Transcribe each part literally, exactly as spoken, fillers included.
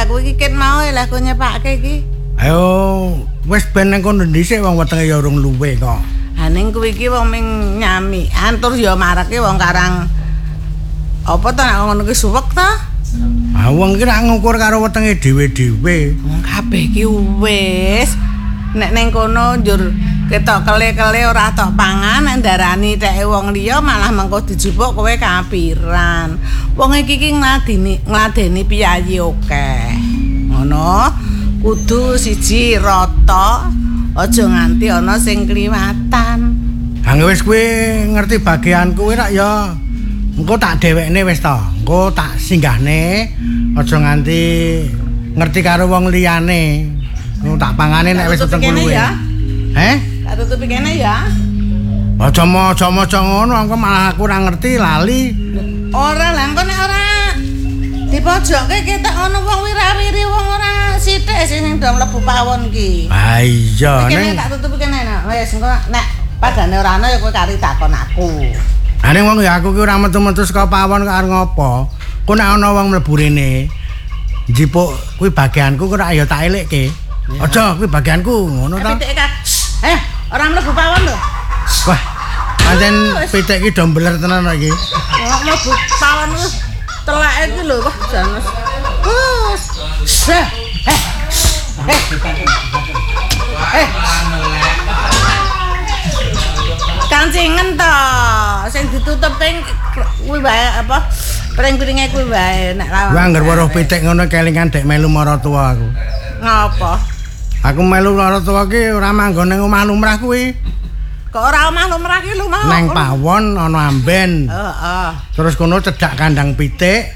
kowe iki ket mau lah kowe nyepake iki. Ayo wis ben nang kono dhisik wong wetenge ya urung luwe kok. Ha ning kowe iki wong ming nyamikan tur ya marake wong karang apa to nek ngono ki suwek to? Ah wong iki rak ngukur karo wetenge dhewe-dhewe. Wong kabeh iki wis nek ning kono njur ketok kele-kele ora tok pangan nek ndarani teke wong liya malah mengko dijupuk kowe kapiran. Wong iki ki ngladeni ngladeni piyayi akeh. Ngono, kudu siji rata, aja nganti ana sing kliwatan. Ha wis kowe ngerti bagianku rak ya. Engko tak dhewekne wis to. Engko tak singgahne aja nganti ngerti karo wong liyane. Engko tak pangane nek wis peteng kuwi. Heh? Tak tutupi kene ya. Aja maca-maca ngono, engko malah aku ora ngerti lali. Ora lah engko nek ora dipojokke ketok ana wong wirawiri wong ora sithik sing do mlebu pawon ki. Ah iya ning tak tutupi kene nek wis engko nek padane ora ana ya kowe kari takon aku. Ha ning wong ya aku ki ora metu-metu saka pawon kok arep ngopo. Ku nek ana wong mlebu rene njipuk kuwi bagianku kok ora ya tak elekke. Aja kuwi bagianku ngono ta. Eh, ora mlebu pawon lho. Wah, pancen pitik iki do mbeler tenan kok iki. Ora mlebu pawon ku teleke iki lho kok janes. Wes. Eh. Eh. Eh. Kancingen to, sing ditutup ping kuwi wae apa? Pring-pringe kuwi wae nek lawan. Wah, anggar weruh pitik ngono kelingan dek melu maratuwa aku. Ngapa? Aku melu maratuwa ki ora manggon ning omah lumrah kuwi. Kok ora omah lumrah ki lumah? Neng pawon ana amben. Heeh. Terus kono cedhak kandang pitik.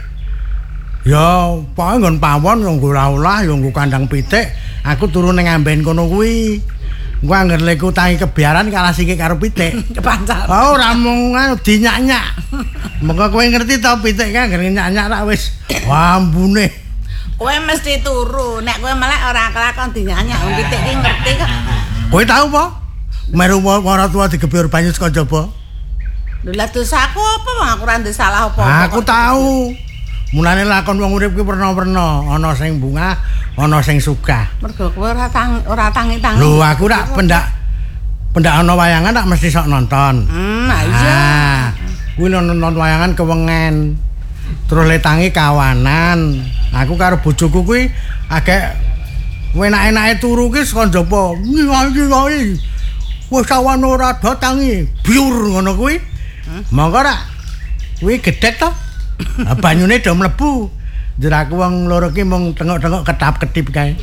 Ya, pokoke nggon pawon yo nggo olah yo nggo kandang pitik. Aku turu ning amben kono kuwi. Engko angger leku tangi kebiaran kalah sikik karo pitik. Kepancal. Oh, ora mung dinyak-nyak. Mengko kowe ngerti to pitik kan angger nyak-nyak rak wis wambune. Kowe mesti turu, nek kowe melek ora kelakon dinyak-nyak wong pitik ki ngerti kok. Kowe tau apa? Meru ora tua digebyur banyu saka jaba. Lha lah dosaku apa wong aku ora ndek salah apa-apa. Aku tahu. Mulane lakon wong urip ki perna-perna, ana sing bungah, ana sing sugah. Mergo kowe ora tang ora tangi-tangi. Lho, aku rak pendak pendak ana wayangan tak mesti sok nonton. Hmm, iya. Ah, kuwi nonton wayangan kewengen. Terus le tangi kawanan. Aku karo bojoku kuwi agek enak-enake turu ki saka njaba. Ngi-ngi. Wis awan ora datangi, biur ngono kuwi. Monggo rak. Kuwi gedhek to. Banyune do mlebu. Njur aku wong loro ki mung tengok-tengok ketap-ketip kae.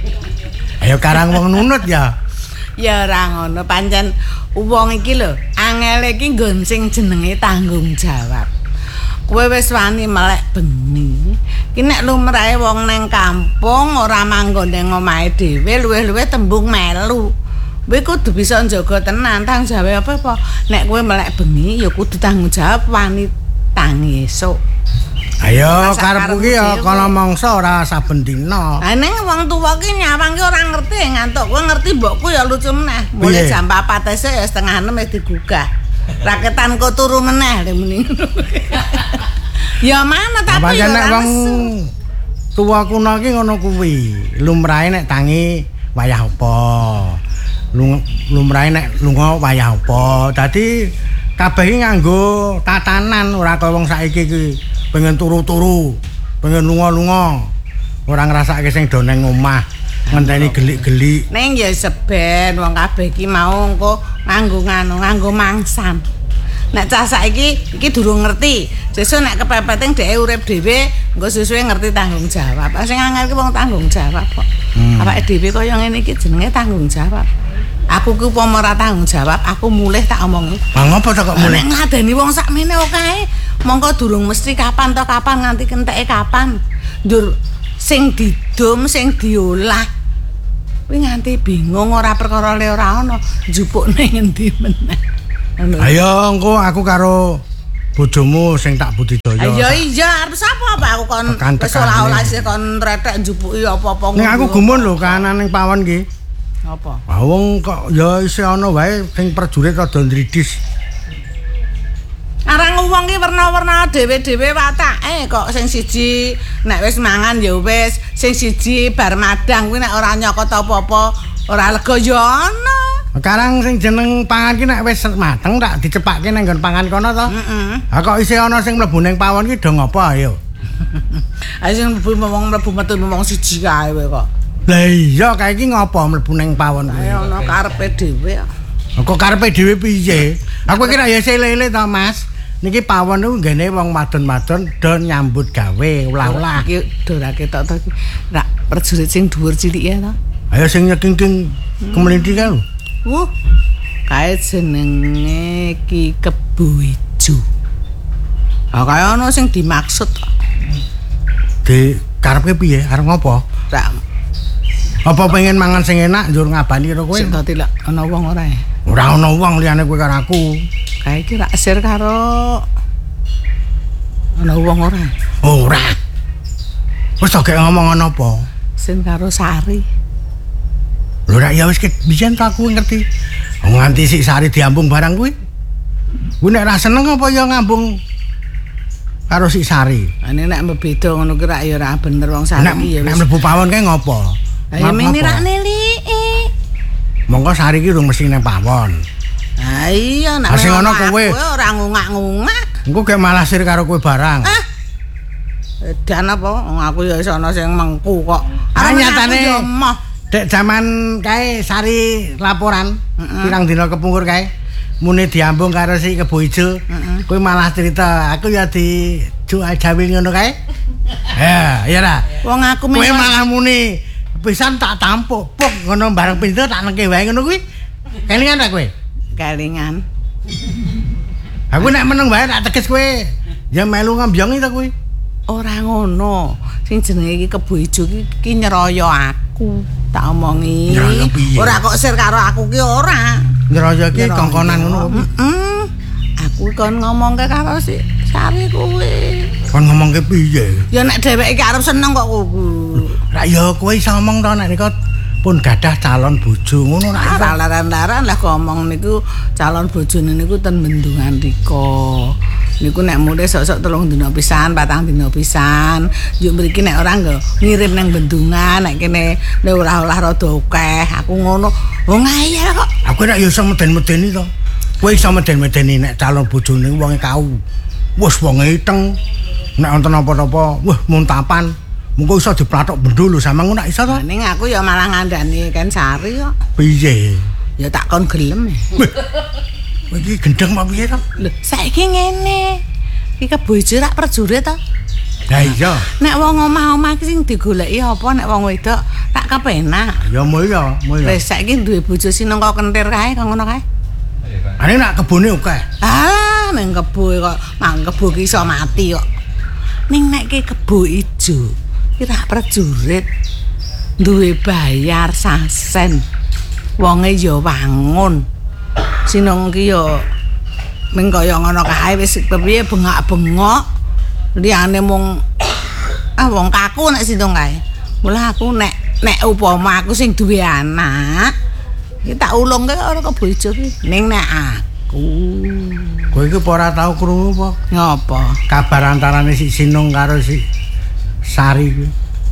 Ayo karang wong nunut ya. Ya ora ngono, pancen wong iki lho, angele iki nggon sing jenenge tanggung jawab. Kowe wis wani melek bengi. Ki nek lumrahe wong nang kampung ora manggon ning omahe dhewe, luwih-luwih tembung melu. Kowe kudu bisa njaga tenan tanggung jawab apa-apa. Nek kowe melek bengi ya kudu tanggung jawab wani tangi esuk. Ayo karepku ki ya kana mangsa ora saben dina. Ha ning wong tuwa ki nyawang ki ora ngerti ngantuk. Kowe ngerti mbokku ya lucu meneh. Mulai jam papat esuk ya setengah enam wis digugah. Raketan kok turu meneh lho muni. Ya mana tapi ya ora wong tuwa kuno ki ngono kuwi. Lumrahe nek tangi wayah apa. Lumrahe nek lunga wayah apa. Dadi kabeh iki nganggo tatanan ora kaya wong saiki iki pengen turu-turu, pengen lunga-lunga. Ora ngrasake sing do ning omah, ngenteni gelik-gelik. Ning ya seben wong kabeh iki mau engko nganggo nganu, nganggo mangsan. Nek cah saiki iki durung ngerti. Sesuk nek kepepeten dhek urip dhewe, engko susuwe ngerti tanggung jawab. Sing angel ki wong tanggung jawab kok. Hmm. Awake dhewe kaya ngene iki jenenge tanggung jawab. Aku ki upama ora tanggung jawab, aku mulih tak omongi. Lah ngopo to kok mulih? Nek ngadeni wong sakmene kae, mongko durung mesti kapan to kapan nganti kenteke kapan. Njur sing didum, sing diolah. Kuwi nganti bingung ora perkara le ora ana, njupukne ngendi meneh. Ayo engko aku karo bojomu sing tak budidaya. Ayo iya, arep sapa apa aku kon wis ora-ora isih kon retek njupuki apa-apa. Ning aku gumun lho kahanan ning pawon ki. Apa? Ah wong kok ya isih ana wae sing prajurit rada ndridis. Arang wong ki werna-werna dhewe-dhewe watake kok sing siji nek wis mangan ya wis, sing sing siji bar madang kuwi nek ora nyokot apa-apa ora lega ya ana. Sekarang sing jeneng pangan ki nek wis mateng tak dicepake nang nggon pangan kono to. Heeh. Ha kok isih ana sing mlebu ning pawon ki do ngopo ayo. Ha sing mlebu wong mlebu metu wong siji kae kowe kok. Lah iya kae iki ngopo mlebu ning pawon kuwi. Ayo ana karepe dhewe kok. Kok karepe dhewe piye? Aku kira ya sele-ele to, Mas. Niki pawon niku nggene wong wadon-wadon do nyambut gawe ulah-ulah. Iki do ra ketok to iki. Rak prajurit sing dhuwur cilik ya to. Ayo sing nyeking-king kemelinti kae lho. Wuh. Kae jenenge Ki Kebo Ijo. Ah kae ana sing dimaksud. Di karepe piye? Arep ngopo? Rak Apa pengen mangan sing enak njur ngabani karo kowe? sing dadi lek ana wong ora ya. Ora ana wong liyane kowe karo aku. Kae iki rak sir karo ana wong ora. Ora. Wis tak ngomong ana apa? Sing karo Sari. Lho rak ya wis biyen to aku ngerti. Nganti sik Sari diambung barang kuwi. Kuwi nek ra seneng apa ya ngambung karo sik Sari. Ane nek mbeda ngono ki rak ya ora bener wong Sari iki ya Nek wis. mlebu pawon kae ngopo? Ayo ming rak niliki. Monggo Sari ki urung mesti nang pawon. Ha iya nek sing ana kowe ora ngungak-ngungak. Engko gek malah sir karo kowe barang. Ah. Dan apa? Wong aku ya wis ana sing mengku kok. Ah, Arep nyatane aku ya emoh. Dek zaman kae Sari laporan pirang dina kepungkur kae mune diambung karo si Kebo Ijo. Kowe malah cerita aku ya di jual jawi ngono kae. Ya, iya ra. Wong aku Kowe malah muni pisan tak tampuk puk ngono bareng pintu tak nengke wae ngono kuwi. Kelingan ta kowe? Kelingan. Aku nek meneng wae tak teges kowe. Ya melu ngambyongi ta kowe. Ora ngono. Sing jenenge iki Kebo Ijo ki ki nyeraya aku. Tak omongi. Nyeraya piye? Ora kok sir karo aku ki ora. Nyeraya ki kongkonan ngono. Heeh. Aku kon ngomongke karo si Sari kuwi. Kon ngomongke piye? Ya nek dheweke iki arep seneng kok kuwi. Lah ya kowe iso ngomong to nek nika pun gadah calon bojo ngono nek Ora laran-laran lah ngomong niku calon bojone niku ten Bendungan Rika. Niku nek mulih sok-sok telung dina pisan, patang dina pisan. Yo mriki nek ora nggo ngirim nang Bendungan, nek kene nek ora olah rada akeh. Aku ngono. Wong ayel kok. Aku nek yo iso meden-medeni to. Kowe iso meden-medeni nek calon bojone wonge kau. Wes wonge iteng. Nek wonten apa-apa, wah muntapan. Mengko iso diplathok bendho lho sampeyan ngono iso to. Ning aku ya malah ngandani kan Sari kok. Piye? Ya tak kon gelem. Kowe iki gendeng apa piye to? Lho, saiki ngene. Iki Kebo Ijo rak prajurit to. Lah iya. Nek wong omah-omah iki sing digoleki apa nek wong wedok tak kepenak. Ya mulya, mulya. Wis saiki duwe bojo sinengka kentir kae kok ngono kae. Ane nak kebone akeh. Ah, nang kebo kok mang kebo ki iso mati kok. Ning nek ki Kebo Ijo ki rak prajurit duwe bayar sasen. Wonge ya wangun. Sinong ki ya ming kaya ngono kae wis kepiye bengak-bengok. Liyane mung ah wong kaku nek sinong kae. Mula aku nek nek upama aku sing duwe anak, iki tak ulungke karo Kebo Ijo ki. Ning nek aku Kowe iki ora tau krungu apa? ngopo? Kabar antarane si Sinung karo si Sari kuwi.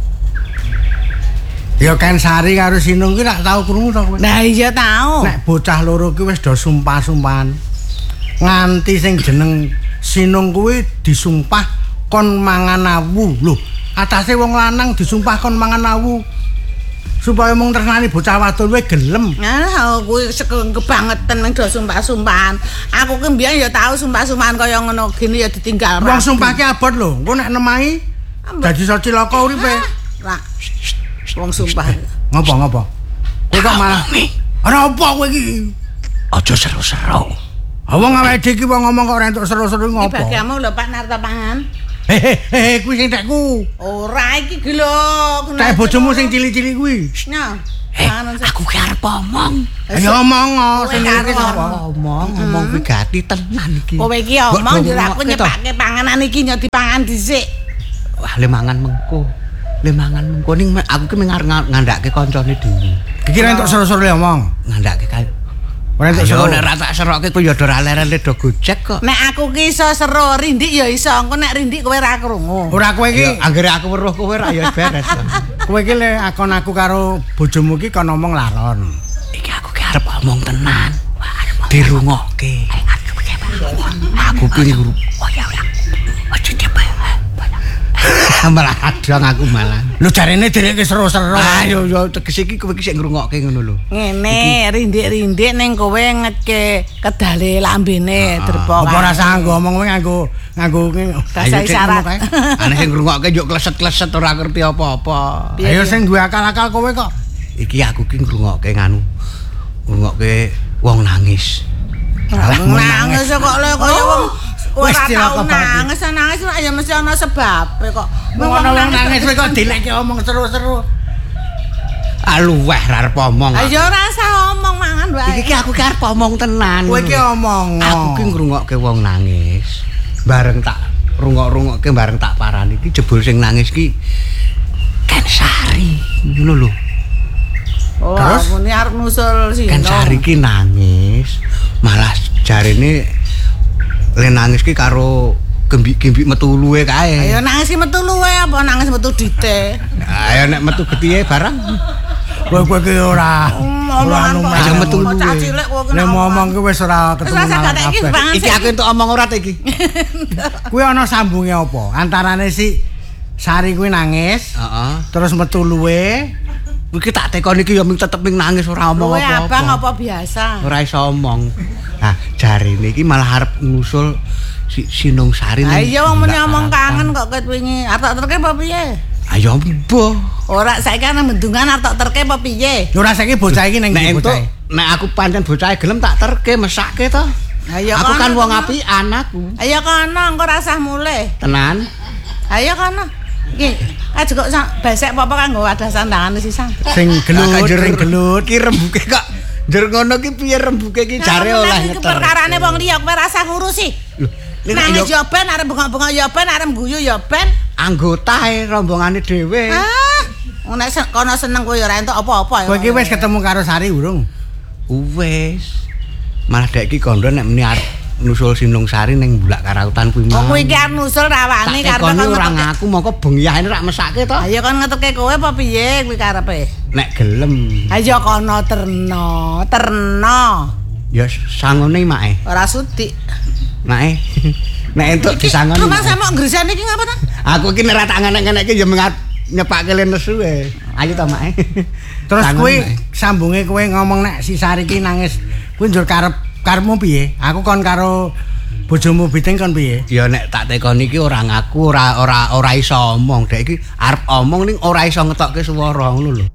Ya kan Sari karo Sinung ki rak tau krungu to kowe. Nah iya tau. Nek bocah loro ki wis do sumpah-sumpahan. Nganti sing jeneng Sinung kuwi disumpah kon mangan awu. Lho, atase wong lanang disumpah kon mangan awu. Supaya mung tresnani bocah wadon wae gelem. Nah, kuwi kebangetan ming do sumpah-sumpahan. Aku ki mbiyen ya tau sumpah-sumpahan kaya ngono gini ya ditinggal. Wong sumpah ki abot lho. Engko nek nemahi dadi iso cilaka uripe. Ra. Wong sumpah. Ngopo ngopo? Kowe kok malah ana apa kowe iki? Aja seru-seru. Ha wong awake dhewe iki wong ngomong kok ora entuk seru-seru Iki ngopo? bagiamu lho Pak Nartapangan. Hehehe kuwi sing tekku. Ora iki ki lho. Tek bojomu sing cilik-cilik kuwi. Nah. Eh, aku ki arep omong. Ayo omong sing karo iki sapa? Ngomong, ngomong kuwi gati tenan iki. Kowe iki omong yo aku nyepake panganan iki yo dipangan dhisik. Wah, le mangan mengko. Le mangan mengko ning aku ki mengar ngandake kancane dhewe. Iki ra entuk seru-seru omong. Ngandake kae. Ora entuk Yo seru. nek ra tak serokke kuwi yo do rale-rale do gojek kok. Nek aku ki iso seru, rindik ya iso. Engko nek rindik kowe ra krungu. Ora kowe iki Anggere aku weruh kowe ra yo beres. Kowe iki le akon aku karo bojomu iki kon ngomong laron. Iki aku ki arep omong tenan. Dirungokke. Aku ki nguru. Oh ya ya. Aja cepet. Malah adang aku malah. Lho jarene direke seru-seru. Ayo yo tegese iki kowe ki sik ngrungokke ngono lho. Ngene, rindik-rindik ning kowe ngetke kedale lambene derpok. Apa ora sanggo ngomong kowe nganggo nganggo bahasa isyarat. Ana sing ngrungokke yo kleset-kleset ora ngerti apa-apa. Ayo sing duwe akal-akal kowe kok. Iki aku ki ngrungokke nganu. Ngrungokke wong nangis. Nangis kok le kaya wong ora Wis tau cilaka nangis, nangis ya mesti ana sebabe kok. Ngono wong nangis kowe kok dilekke omong seru-seru. Aluweh ra arep omong. Ayo ora usah omong mangan wae. Iki ki aku ki arep omong tenan. Kowe iki omong. Aku ki ngrungokke wong nangis. Bareng tak rungok-rungokke bareng tak parani iki jebul sing nangis ki Ken Sari. Ngono lho. Oh, Terus? aku ini arep nusul sih. Ken Sari ki nangis. Malah jarene le nangis ki karo gembik-gembik metu luwe kae. Ayo nangis ki metu luwe apa nangis metu dite. Ayo nek metu getihe barang. Kowe kowe ki ora Omongan kok aja metu luwe. bocah cilik kok kena nek ngomong ki wis ora ketemu Wis rasa nang gak iki kabeh. banget. Iki aku entuk omong ora ta iki. Kuwi ana sambunge apa? Antarane si Sari kuwi nangis, Heeh. terus metu luwe. Iki tak tekoni iki ya ming tetep ming nangis ora omong Luwe abang apa-apa. apa biasa. Ora iso omong. Nah, jarine iki malah arep ngusul si Sinung Sari. Ha ning iya wong muni Bulak omong Karatan. kangen kok ket wingi. Arep tak terke apa piye? Ayo mbo. Ora saiki ana bendungan arep tak terke apa piye? Yo ora saiki bocah iki ning Nek ndi entuk bocah. nek aku pancen bocah gelem tak terke mesake to. Ayo Aku kan kono, wong kono. apian aku. Ayo kono engko rasah mulih. Tenan. Ayo kono. Iki aja kok sak besek apa kanggo wadah sandangane sisan. Sing gelut, Lah, sing gelut. Ki rembuke kok. Jer ngono ki piye rembuke ki jare oleh Iki nyeter. perkarane wong liya kowe rasa ngurusi. Lho, nek Nangis yo yo ben arep bengok-bengok yo ben arep guyu yo ben. anggota e rombongane dhewe. Ah, nek se- kono seneng kowe yo ora entuk apa-apa. Kowe iki wis ketemu karo Sari urung? Wis. Malah dek iki kondo nek meni arep nusul Sinung Sari ning Bulak Karautan kuwi Kok mau. kowe iki arep nusul rawani Tak karep tekoni kon ora ngetuke. ngaku mongko bengyahane rak mesake to. Ayo kon ngetuke kowe apa piye kuwi karepe? Nek gelem Ayo kono terno, terno. ya sangone make. Ora sudik. Make. Nek entuk disangoni. Lu Mas mau ngreseni iki ngapa to? Aku iki nek ra tak nganek-nganek iki ya mengat nyepake le nesu e. Ayo to make. Terus Sangone, kuwi Make. sambunge kowe ngomong nek si Sari ki nangis, kuwi njur karep karepmu piye? Aku kon karo bojomu Biting kon piye? Ya nek tak tekoni iki ora ngaku, ora ora ora iso omong. Dek iki arep omong ning ora iso ngetokke swara ngono lho.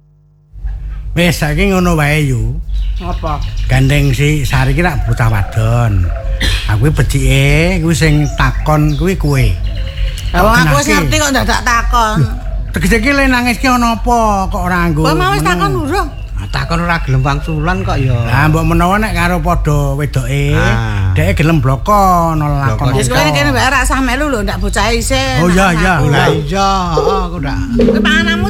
Wis saiki ngono wae yu. Apa? Gandeng si Sari ki rak bocah wadon. Aku kuwi becike kuwi sing takon kuwi kowe. Lah wong aku wis Genahke. ngerti kok dadak takon. Tegese ki le nangis ki ana apa kok ora nggo. Kowe mau wis ngono. takon urung? Ah, takon ora gelem wangsulan kok ya. Lah mbok menawa nek karo padha wedoke, Ah. dhek gelem bloko ana lakon. Wis kowe kene wae rak sah melu lho ndak bocah isih. Oh iya iya. Lah iya, heeh aku ndak. Kowe pangananmu